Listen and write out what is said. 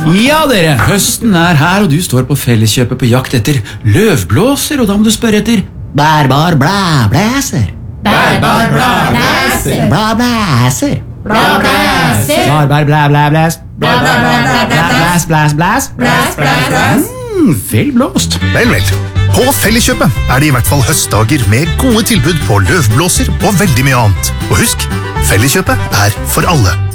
Ja, dere, høsten her, og du står på Felleskjøpet på jakt etter løvblåser, og da må du spørre etter bærbar blæblæser. Bærbar blæblæser. Blæblæser. Blæblæser. Bærbar blæblæblæs. Blæblæblæs. Blæs. Blæs. Vel blåst. Vel. På Felleskjøpet det i hvert fall høstdager med gode tilbud på løvblåser og veldig mye annet. Og husk, Felleskjøpet for alle.